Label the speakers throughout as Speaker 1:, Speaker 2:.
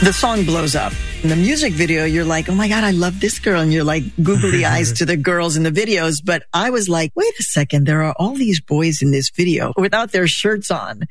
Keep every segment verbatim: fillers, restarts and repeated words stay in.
Speaker 1: The song blows up. In the music video, you're like, oh my God, I love this girl. And you're like googly eyes to the girls in the videos. But I was like, wait a second, there are all these boys in this video without their shirts on.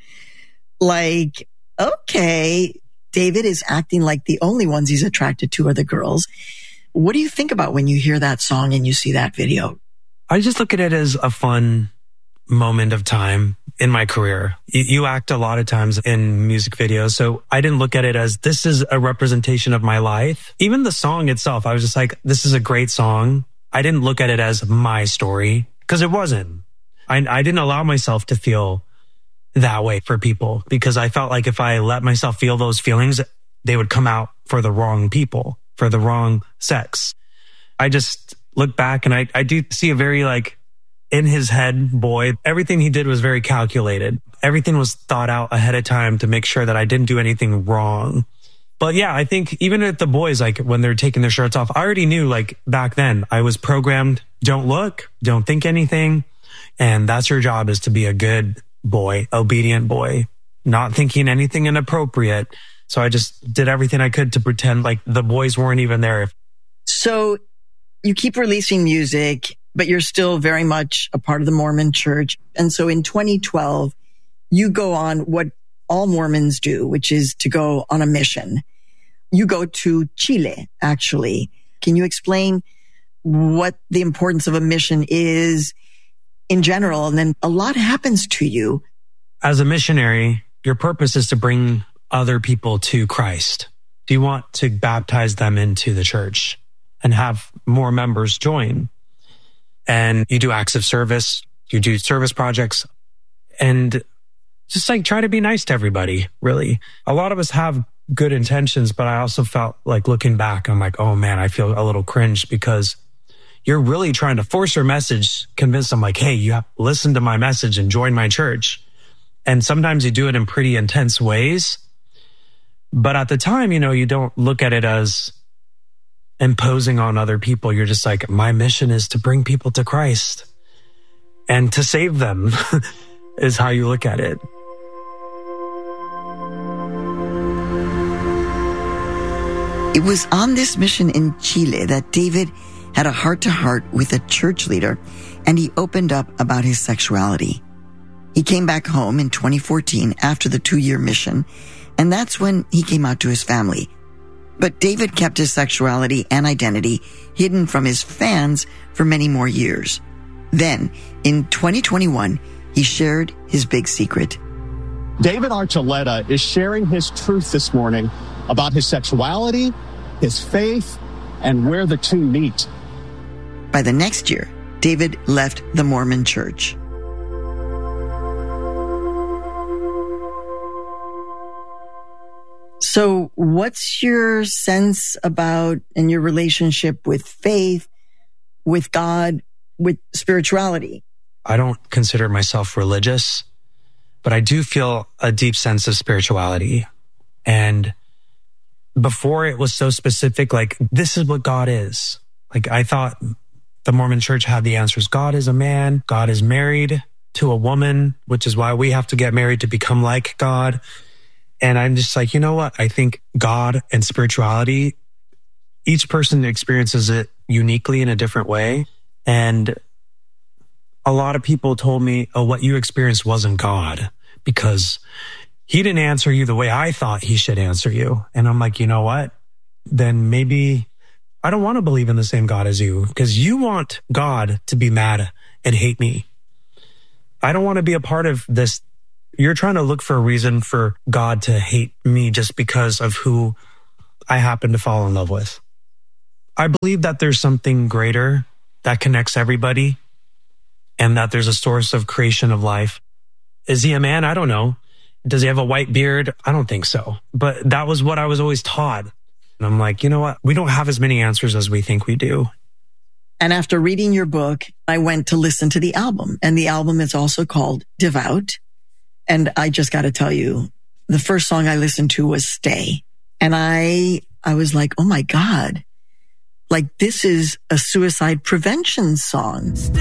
Speaker 1: Like, okay, David is acting like the only ones he's attracted to are the girls. What do you think about when you hear that song and you see that video?
Speaker 2: I just look at it as a fun moment of time in my career. You, you act a lot of times in music videos, so I didn't look at it as this is a representation of my life. Even the song itself, I was just like, this is a great song. I didn't look at it as my story because it wasn't. I, I didn't allow myself to feel that way for people because I felt like if I let myself feel those feelings, they would come out for the wrong people, for the wrong sex. I just look back and I, I do see a very like in his head boy. Everything he did was very calculated. Everything was thought out ahead of time to make sure that I didn't do anything wrong. But yeah, I think even at the boys, like when they're taking their shirts off, I already knew like back then I was programmed, don't look, don't think anything. And that's your job, is to be a good boy, obedient boy, not thinking anything inappropriate. So I just did everything I could to pretend like the boys weren't even there.
Speaker 1: So you keep releasing music, but you're still very much a part of the Mormon church. And so in twenty twelve, you go on what all Mormons do, which is to go on a mission. You go to Chile, actually. Can you explain what the importance of a mission is in general? And then a lot happens to you.
Speaker 2: As a missionary, your purpose is to bring other people to Christ. Do you want to baptize them into the church and have more members join? And you do acts of service, you do service projects, and just like try to be nice to everybody, really. A lot of us have good intentions, but I also felt like looking back, I'm like, oh man, I feel a little cringe because you're really trying to force your message, convince them like, hey, you have to listen to my message and join my church. And sometimes you do it in pretty intense ways. But at the time, you know, you don't look at it as imposing on other people. You're just like, my mission is to bring people to Christ and to save them is how you look at it.
Speaker 1: It was on this mission in Chile that David had a heart-to-heart with a church leader, and he opened up about his sexuality. He came back home in twenty fourteen after the two-year mission, and that's when he came out to his family. But David kept his sexuality and identity hidden from his fans for many more years. Then, in twenty twenty-one, he shared his big secret.
Speaker 3: David Archuleta is sharing his truth this morning about his sexuality, his faith, and where the two meet.
Speaker 1: By the next year, David left the Mormon church. So what's your sense about and your relationship with faith, with God, with spirituality?
Speaker 2: I don't consider myself religious, but I do feel a deep sense of spirituality. And before it was so specific, like, this is what God is. Like, I thought the Mormon church had the answers. God is a man. God is married to a woman, which is why we have to get married to become like God. And I'm just like, you know what? I think God and spirituality, each person experiences it uniquely in a different way. And a lot of people told me, oh, what you experienced wasn't God because he didn't answer you the way I thought he should answer you. And I'm like, you know what? Then maybe I don't want to believe in the same God as you because you want God to be mad and hate me. I don't want to be a part of this. You're trying to look for a reason for God to hate me just because of who I happen to fall in love with. I believe that there's something greater that connects everybody and that there's a source of creation of life. Is he a man? I don't know. Does he have a white beard? I don't think so. But that was what I was always taught. And I'm like, you know what? We don't have as many answers as we think we do.
Speaker 1: And after reading your book, I went to listen to the album. And the album is also called Devout. And I just got to tell you, the first song I listened to was Stay. And I, I was like, oh my God, like this is a suicide prevention song.